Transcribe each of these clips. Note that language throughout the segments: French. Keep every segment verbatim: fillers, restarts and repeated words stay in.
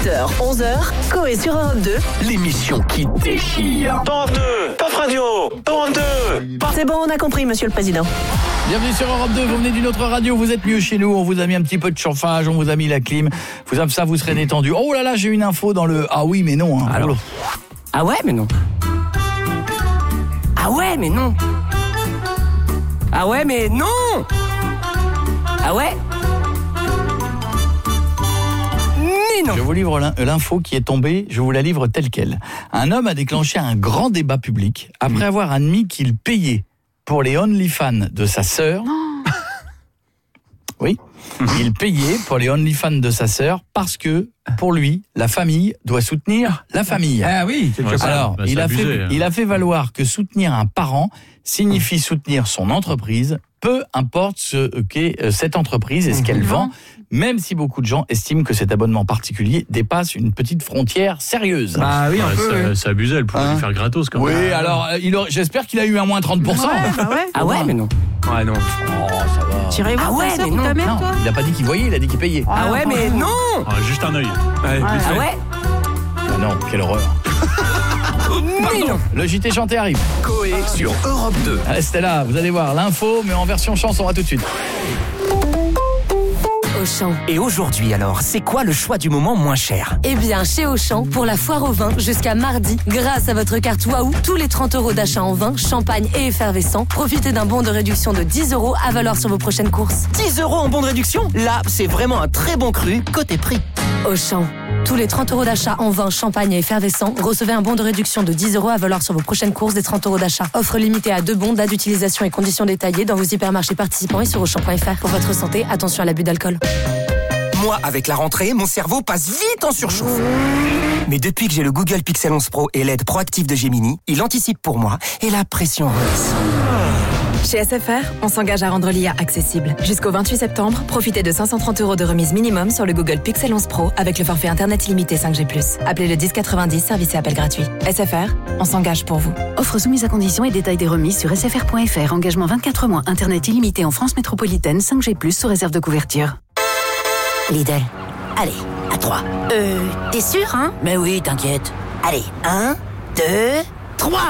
huit heures, onze heures, Coé sur Europe deux. L'émission qui déchire. Europe deux, Pop Radio, Europe deux. C'est bon, on a compris, monsieur le président. Bienvenue sur Europe deux, vous venez d'une autre radio, vous êtes mieux chez nous, on vous a mis un petit peu de chauffage, on vous a mis la clim, vous avez ça, vous serez détendu. Oh là là, j'ai une info dans le... Ah oui, mais non. Hein. Alors. Ah ouais, mais non. Ah ouais, mais non. Ah ouais, mais non. Ah ouais. Mais non. Je vous livre l'info qui est tombée, je vous la livre telle quelle. Un homme a déclenché un grand débat public après mmh. avoir admis qu'il payait pour les OnlyFans de sa sœur. Oui, il payait pour les OnlyFans de sa sœur parce que, pour lui, la famille doit soutenir la famille. Ah oui, ouais, alors, bah, il, a abusé, fait, hein. il a fait valoir que soutenir un parent signifie soutenir son entreprise, peu importe ce qu'est cette entreprise et ce qu'elle vend, même si beaucoup de gens estiment que cet abonnement particulier dépasse une petite frontière sérieuse. Bah oui, un ouais, peu. Ça, oui. ça abusait, elle pouvait hein? lui faire gratos quand même. Oui, alors il a, j'espère qu'il a eu un moins trente pour cent. Ouais, bah ouais. Ah ouais, mais non. Ouais, non. Oh, ça va. Tu irais voir ah ouais, ta sœur mais ou ta mère, non, toi? il a pas dit qu'il voyait, il a dit qu'il payait. Ah, ah ouais, mais non. Ah, juste un œil. Ouais, ouais. Ah ouais. Ah non, quelle horreur. Mais non. Le J T chanté arrive. Coé sur Europe deux. Restez là, vous allez voir l'info, mais en version chanson, à tout de suite. Auchan. Et aujourd'hui alors, c'est quoi le choix du moment moins cher? Eh bien, chez Auchan, pour la foire au vin, jusqu'à mardi, grâce à votre carte Waouh, tous les trente euros d'achat en vin, champagne et effervescent, profitez d'un bon de réduction de dix euros à valoir sur vos prochaines courses. dix euros en bon de réduction? Là, c'est vraiment un très bon cru côté prix. Auchan. Tous les trente euros d'achat en vin, champagne et effervescent, recevez un bon de réduction de dix euros à valoir sur vos prochaines courses des trente euros d'achat. Offre limitée à deux bons, date d'utilisation et conditions détaillées dans vos hypermarchés participants et sur auchan point f r. Pour votre santé, attention à l'abus d'alcool. Moi, avec la rentrée, mon cerveau passe vite en surchauffe. Mais depuis que j'ai le Google Pixel onze Pro et l'aide proactive de Gemini, il anticipe pour moi et la pression redescend. Chez S F R, on s'engage à rendre l'I A accessible. Jusqu'au vingt-huit septembre, profitez de cinq cent trente euros de remise minimum sur le Google Pixel onze Pro avec le forfait Internet illimité cinq G plus. Appelez le dix quatre-vingt-dix, service et appel gratuit. S F R, on s'engage pour vous. Offre soumise à conditions et détails des remises sur s f r point f r. Engagement vingt-quatre mois, Internet illimité en France métropolitaine, cinq G plus, sous réserve de couverture. Lidl. Allez, à trois. Euh, t'es sûr, hein? Mais oui, t'inquiète. Allez, un, deux, trois.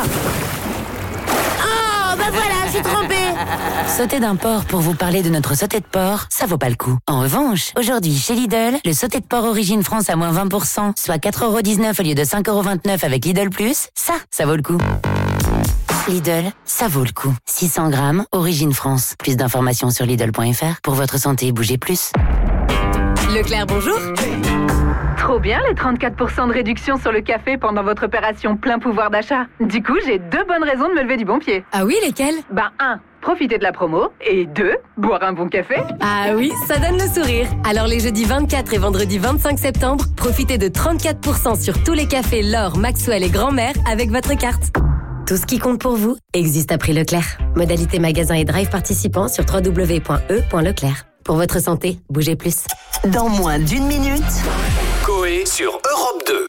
Oh, bah voilà, j'ai trompé. Sauter d'un porc pour vous parler de notre sauté de porc, ça vaut pas le coup. En revanche, aujourd'hui, chez Lidl, le sauté de porc Origine France à moins vingt pour cent, soit quatre euros dix-neuf au lieu de cinq euros vingt-neuf avec Lidl Plus, ça, ça vaut le coup. Lidl, ça vaut le coup. six cents grammes, Origine France. Plus d'informations sur Lidl point f r. Pour votre santé, bougez plus. Leclerc, bonjour. Trop bien les trente-quatre pour cent de réduction sur le café pendant votre opération plein pouvoir d'achat. Du coup, j'ai deux bonnes raisons de me lever du bon pied. Ah oui, lesquelles? Ben un, profiter de la promo. Et deux, boire un bon café. Ah oui, ça donne le sourire. Alors les jeudis vingt-quatre et vendredi vingt-cinq septembre, profitez de trente-quatre pour cent sur tous les cafés L'Or, Maxwell et Grand-Mère avec votre carte. Tout ce qui compte pour vous existe à prix Leclerc. Modalité magasin et drive participants sur w w w point e point leclerc. Pour votre santé, bougez plus. Dans moins d'une minute, Coé sur Europe deux.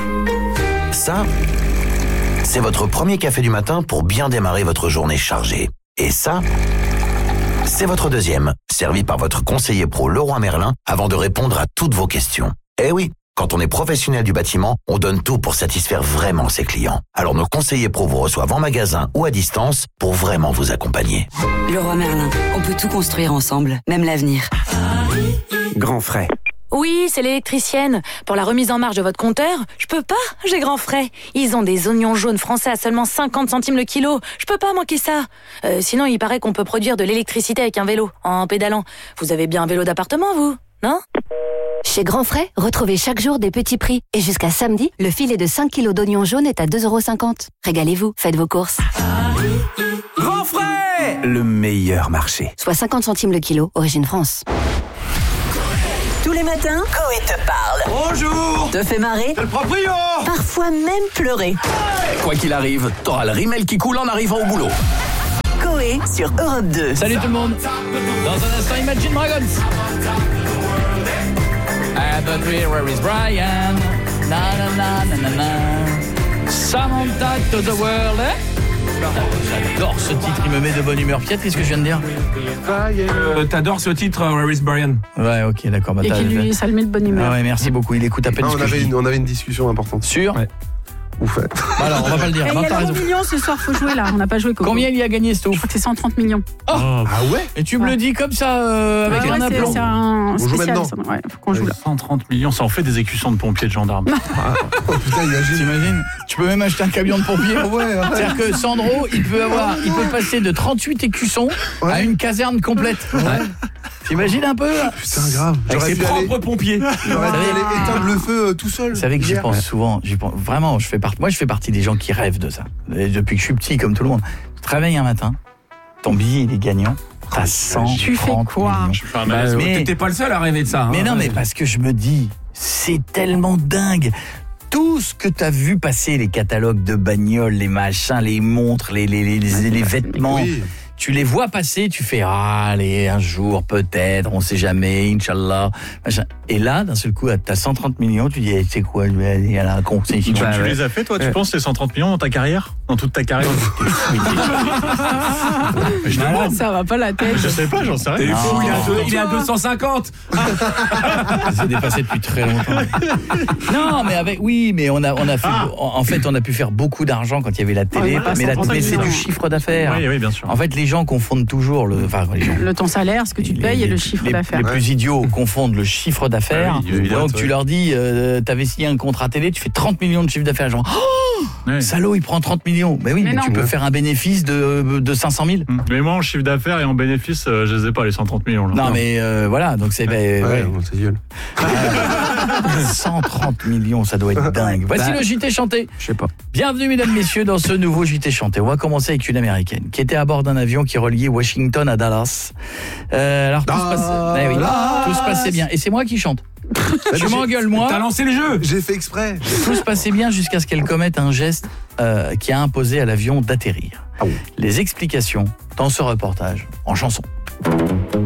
Ça, c'est votre premier café du matin pour bien démarrer votre journée chargée. Et ça, c'est votre deuxième, servi par votre conseiller pro Leroy Merlin avant de répondre à toutes vos questions. Eh oui, quand on est professionnel du bâtiment, on donne tout pour satisfaire vraiment ses clients. Alors nos conseillers pro vous reçoivent en magasin ou à distance pour vraiment vous accompagner. Leroy Merlin, on peut tout construire ensemble, même l'avenir. Grand frais. Oui, c'est l'électricienne. Pour la remise en marche de votre compteur, je peux pas, j'ai grand frais. Ils ont des oignons jaunes français à seulement cinquante centimes le kilo. Je peux pas manquer ça. Euh, sinon, il paraît qu'on peut produire de l'électricité avec un vélo, en pédalant. Vous avez bien un vélo d'appartement, vous, non ? Chez Grand Frais, retrouvez chaque jour des petits prix. Et jusqu'à samedi, le filet de cinq kilos d'oignons jaunes est à deux euros cinquante. Régalez-vous, faites vos courses. Grand Frais, le meilleur marché. Soit cinquante centimes le kilo, origine France. tous les matins, Coé te parle. Bonjour. Te fait marrer. C'est le proprio. Parfois même pleurer. Quoi qu'il arrive, t'auras le rimel qui coule en arrivant au boulot. Coé sur Europe deux. Salut tout le monde. Dans un instant, Imagine Dragons. At the tree, where is Brian? Na na na na na na. Samantha to the world, eh? J'adore ce titre, il me met de bonne humeur. Pierre, qu'est-ce que je viens de dire? Euh, T'adores ce titre, Where is Brian? Ouais, ok, d'accord. Bah, Et qui lui, ça le met de bonne humeur. Ah ouais, merci beaucoup. Il écoute à peine Ah, ce on, que je avait dis. une, on avait une discussion importante. Sûr? Ouais. Ouf. Ouais. Alors, on va pas le dire. Et Non, il y t'as a raison. l'euro million ce soir, faut jouer là. On n'a pas joué. Coco. Combien il y a gagné, Sto? Je crois que c'est cent trente millions. Oh. Ah ouais? Et tu me le dis comme ça, euh, avec Ouais, un ouais, c'est- aplomb. c'est un On joue spécial. maintenant. ça. Ouais, faut qu'on joue là. cent trente millions, ça en fait des écussons de pompiers de gendarmes. Oh putain, imagine. T'imagines? Tu peux même acheter un camion de pompiers. Ouais, ouais. C'est-à-dire que Sandro, il peut avoir, il peut passer de trente-huit écussons Ouais. à une caserne complète. Ouais. T'imagines un peu? Putain, grave. Avec J'aurais ses pu aller, propres pompiers. j'aurais dû Vous savez- aller éteindre le feu euh, tout seul. Vous savez que j'y hier. pense souvent. J'y pense, vraiment, je fais partie. Moi, je fais partie des gens qui rêvent de ça. Et depuis que je suis petit, comme tout le monde. Tu te réveilles un matin, ton billet il est gagnant. T'as cent trente Tu fais quoi? millions. Je fais un Bah, malaise. mais- T'étais pas le seul à rêver de ça. Mais hein. non, mais parce que je me dis, c'est tellement dingue. Tout ce que t'as vu passer, les catalogues de bagnoles, les machins, les montres, les, les, les, les, les vêtements, Oui. tu les vois passer, tu fais ah, allez, un jour, peut-être, on sait jamais, Inch'Allah. Machin. Et là, d'un seul coup, t'as cent trente millions, tu dis, eh, c'est quoi, je vais aller à la concession. Tu, Bah, tu ouais. les as fait, toi, tu penses, les cent trente millions dans ta carrière? Dans toute ta carrière? Je Ah, demande. ça va pas la tête. Je sais pas, j'en sais T'es rien. fou, il est à Non. deux- il est à deux cent cinquante. C'est dépassé depuis très longtemps. Non, mais avec oui, mais on a on a fait en en fait on a pu faire beaucoup d'argent quand il y avait la télé, Ouais, pas mais la cent trente télé c'est millions. du chiffre d'affaires. Oui, oui, bien sûr. En fait, les gens confondent toujours le enfin les gens Le ton salaire, ce que tu te les- payes et le les- chiffre les- d'affaires. Les plus idiots confondent le chiffre d'affaires. Ah oui, évidemment, Donc tu ouais. leur dis euh, t'avais signé un contrat télé, tu fais trente millions de chiffre d'affaires, genre oh, Ouais. salaud, il prend trente millions. Mais oui, Mais mais, non. tu peux faire un bénéfice de de cinq cent mille. Mais moi, en chiffre d'affaires et en bénéfice, euh, je les ai pas, les cent trente millions. Là. Non, mais euh, voilà, donc c'est Ouais, ouais. on se gueule. cent trente millions, ça doit être dingue. Voici Bah, le J T chanté. Je sais pas. Bienvenue mesdames, messieurs dans ce nouveau J T chanté. On va commencer avec une américaine qui était à bord d'un avion qui reliait Washington à Dallas. Euh, alors tout se, passait, eh oui, tout se passait bien. Et c'est moi qui chante. Je m'engueule moi. T'as lancé le jeu. J'ai fait exprès. Tout se passait bien jusqu'à ce qu'elle commette un geste euh, qui a imposé à l'avion d'atterrir. Ah oui. Les explications dans ce reportage en chanson.